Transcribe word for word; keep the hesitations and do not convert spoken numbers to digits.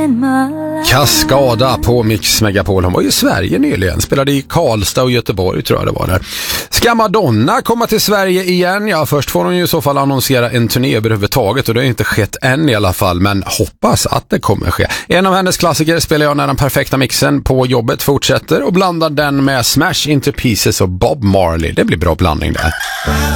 Kaskada på Mix Megapol. Hon var ju i Sverige nyligen. Spelade i Karlstad och Göteborg tror jag det var där. Ska Madonna komma till Sverige igen? Ja, först får hon ju i så fall annonsera en turné överhuvudtaget och det har inte skett än i alla fall, men hoppas att det kommer ske. En av hennes klassiker spelar jag när den perfekta mixen på jobbet fortsätter och blandar den med Smash Into Pieces och Bob Marley. Det blir bra blandning där.